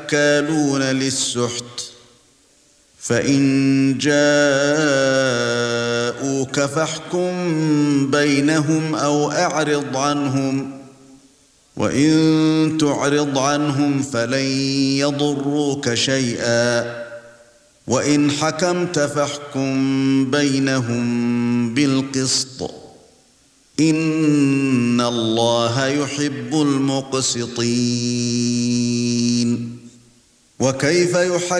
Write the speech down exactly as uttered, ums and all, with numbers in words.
أكالون للسحت فإن جاءوك فاحكم بينهم أو أعرض عنهم وإن تعرض عنهم فلن يضروك شيئا وإن حكمت فاحكم بينهم بالقسط إن الله يحب المقسطين. وكيف يحكم